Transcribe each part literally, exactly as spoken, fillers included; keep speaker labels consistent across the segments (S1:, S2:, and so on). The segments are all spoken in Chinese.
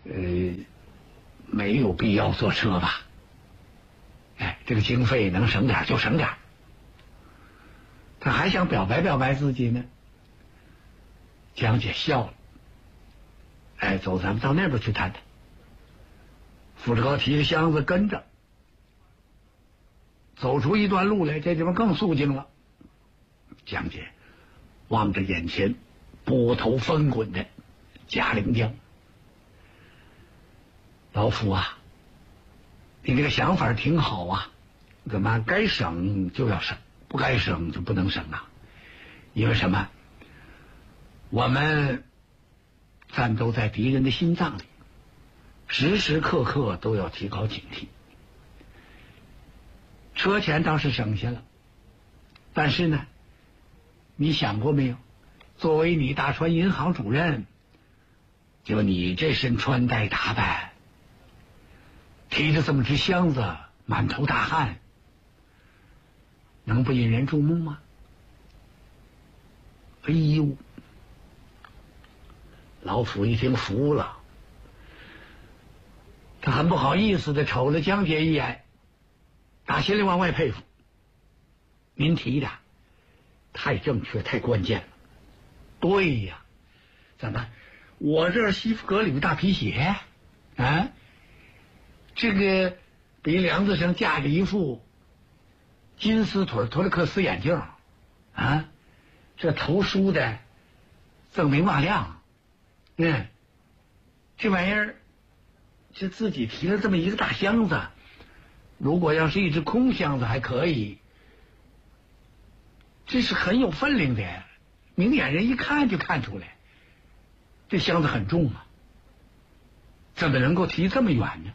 S1: 呃，没有必要坐车吧？哎，这个经费能省点就省点。他还想表白表白自己呢。江姐笑了，哎，走，咱们到那边去谈谈。付志高提着箱子跟着，走出一段路来，这地方更肃静了。江姐望着眼前波涛翻滚的嘉陵江，老夫啊，你这个想法挺好啊，怎么该省就要省，不该省就不能省啊？因为什么？我们战斗在敌人的心脏里，时时刻刻都要提高警惕。车钱倒是省下了，但是呢，你想过没有？作为你大川银行主任，就你这身穿戴打扮，提着这么只箱子，满头大汗，能不引人注目吗？哎呦！老府一听服了，他很不好意思的瞅了江姐一眼，打心里往外佩服。您提的太正确，太关键了。对呀，怎么我这西服革履大皮鞋啊，这个鼻梁子上架着一副金丝腿托雷克斯眼镜啊，这头梳的锃明瓦亮。嗯，这玩意儿，这自己提了这么一个大箱子，如果要是一只空箱子还可以，这是很有分量的，明眼人一看就看出来，这箱子很重啊，怎么能够提这么远呢？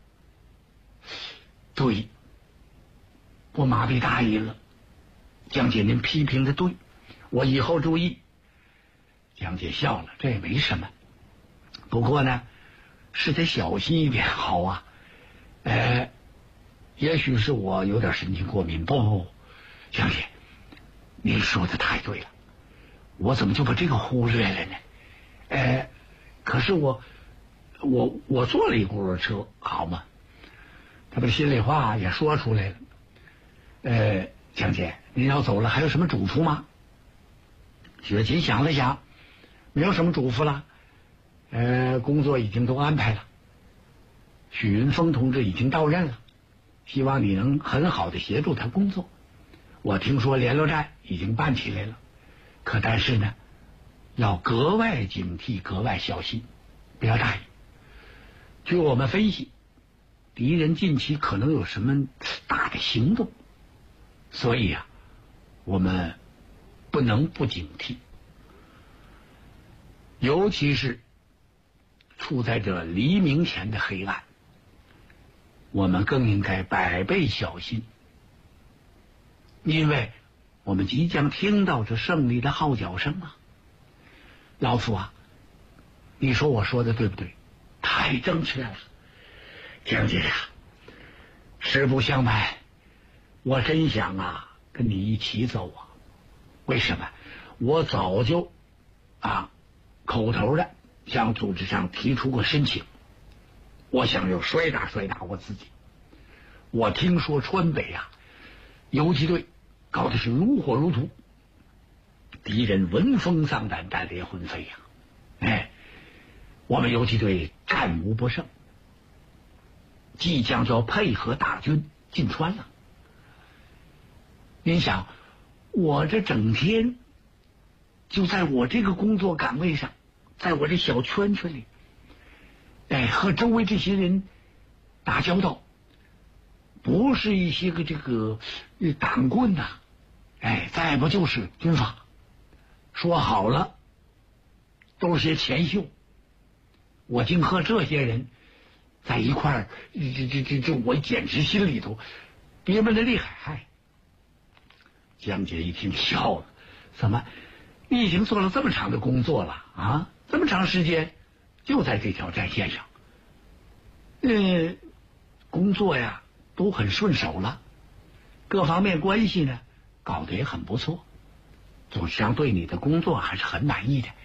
S1: 对，我麻痹大意了，江姐您批评的对，我以后注意。江姐笑了，这也没什么，不过呢，是得小心一点好啊。呃，也许是我有点神经过敏。不，江姐，您说的太对了，我怎么就把这个忽略了呢？呃，可是我，我我坐了一轱辘车，好吗？他把心里话也说出来了。呃，江姐，您要走了，还有什么嘱咐吗？雪琴想了想。没有什么嘱咐了，呃，工作已经都安排了。许云峰同志已经到任了，希望你能很好的协助他工作。我听说联络站已经办起来了，可但是呢，要格外警惕，格外小心，不要大意。据我们分析，敌人近期可能有什么大的行动，所以啊，我们不能不警惕。尤其是处在这黎明前的黑暗，我们更应该百倍小心，因为我们即将听到这胜利的号角声啊！老夫啊，你说我说的对不对？太正确了，江姐呀，实不相瞒，我真想啊跟你一起走啊！为什么？我早就啊。口头的向组织上提出过申请，我想要摔打摔打我自己。我听说川北啊，游击队搞的是如火如荼，敌人闻风丧胆，胆裂魂飞呀、啊！哎，我们游击队战无不胜，即将就要配合大军进川了。您想，我这整天就在我这个工作岗位上，在我这小圈圈里，哎，和周围这些人打交道，不是一些个这个党棍呐、啊，哎，再不就是军阀，说好了都是些前秀，我竟和这些人在一块儿，这这这这，我简直心里头憋闷的厉害。嗨，江姐一听笑了，怎么？你已经做了这么长的工作了啊，这么长时间就在这条战线上，呃，工作呀都很顺手了，各方面关系呢搞得也很不错，组织上对你的工作还是很满意的，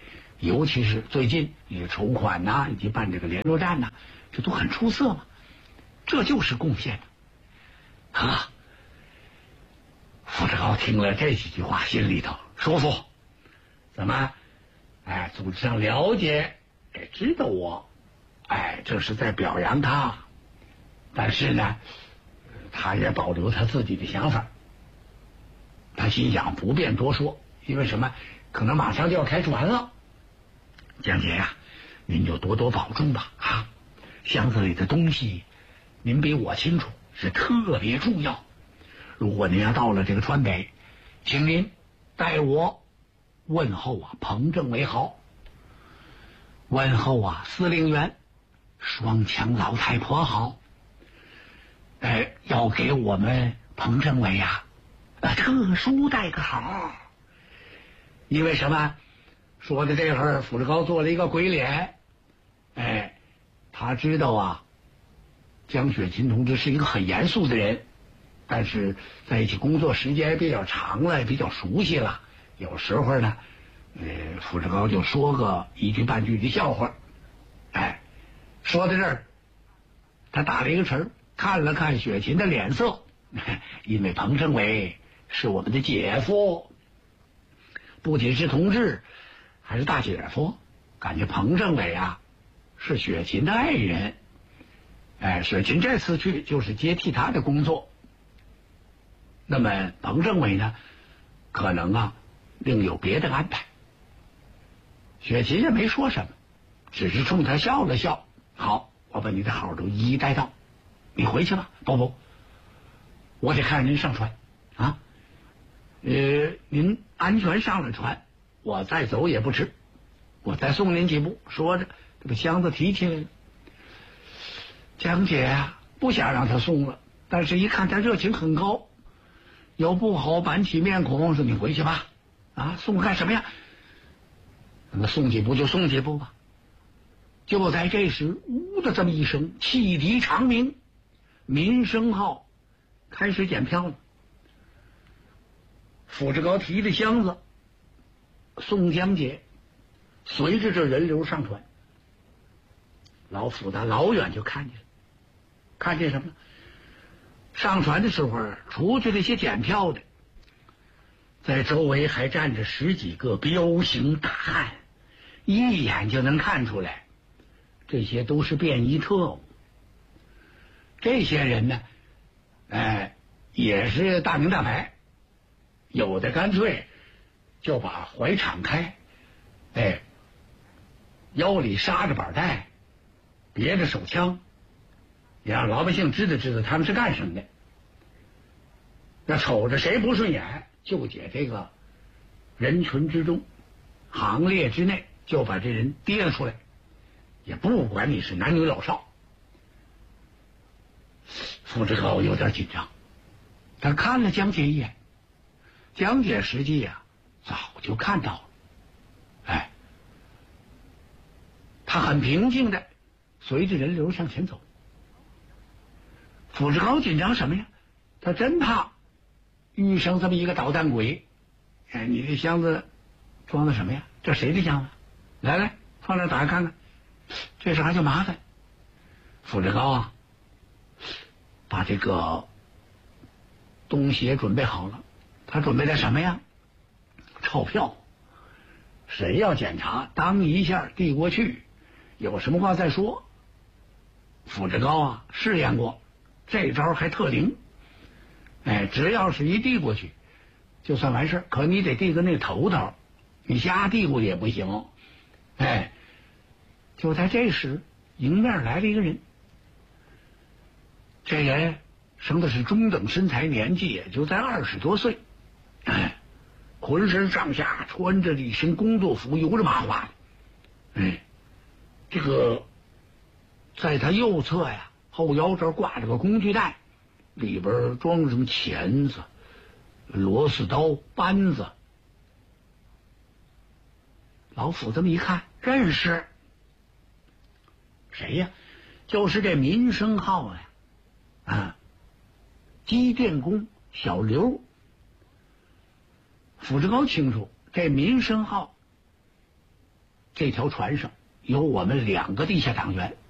S1: 尤其是最近你筹款呐、啊，以及办这个联络站呐、啊，这都很出色嘛。这就是贡献啊！傅志高听了这几句话，心里头舒服。怎么？哎，组织上了解，也知道我，哎，这是在表扬他。但是呢，他也保留他自己的想法。他心想不便多说，因为什么？可能马上就要开船了。江姐呀、啊，您就多多保重吧啊！箱子里的东西，您比我清楚，是特别重要。如果您要到了这个川北，请您代我问候啊彭政委好，问候啊司令员双枪老太婆好。哎，要给我们彭政委呀、啊，特殊带个好。因为什么？说的这会儿，傅志高做了一个鬼脸。哎，他知道啊，江雪琴同志是一个很严肃的人，但是在一起工作时间比较长了，比较熟悉了，有时候呢，呃，傅志高就说个一句半句的笑话。哎，说到这儿，他打了一个词儿，看了看雪琴的脸色，因为彭政委是我们的姐夫，不仅是同志，还是大姐夫。感觉彭政委啊是雪琴的爱人。哎，雪琴这次去就是接替他的工作。那么彭政委呢，可能啊另有别的安排。雪琴也没说什么，只是冲他笑了笑。好，我把你的好都一一带到，你回去吧。不不，我得看您上船啊。呃，您安全上了船，我再走也不迟。我再送您几步。说着，这把箱子提起来了。江姐啊，不想让他送了，但是一看他热情很高，又不好板起面孔说：“你回去吧，啊，送干什么呀？那送几步就送几步吧。”就在这时，呜的这么一声，汽笛长鸣，民生号开始检票了。傅志高提着箱子送江姐，随着这人流上船。老傅他老远就看见了，看见什么？上船的时候，除去那些检票的，在周围还站着十几个彪形大汉，一眼就能看出来，这些都是便衣特务。这些人呢，哎，也是大名大牌，有的干脆就把怀敞开，哎，腰里插着板带，别着手枪，也让老百姓知道知道他们是干什么的。那瞅着谁不顺眼，就解这个人群之中行列之内，就把这人提了出来，也不管你是男女老少。傅志高有点紧张，他看了江姐一眼。江姐实际呀、啊、早就看到了，哎，他很平静的随着人流向前走。傅志高紧张什么呀？他真怕遇上这么一个捣蛋鬼。哎，你这箱子装的什么呀？这谁的箱子？来来，放这打开看看。这事还就麻烦。傅志高啊，把这个东西也准备好了。他准备的什么呀？钞票。谁要检查，当一下递过去，有什么话再说。傅志高啊，试验过，这招还特灵。哎，只要是一递过去，就算完事。可你得递个那头头，你瞎递过也不行。哎，就在这时，迎面来了一个人。这人生的是中等身材，年纪也就在二十多岁。哎，浑身上下穿着一身工作服，油着麻花的。哎，这个在他右侧呀，后腰这儿挂着个工具袋，里边装着什么钳子、螺丝刀、扳子。老傅这么一看，认识谁呀？就是这民生号呀，啊，机电工小刘。傅志高清楚，这民生号这条船上有我们两个地下党员，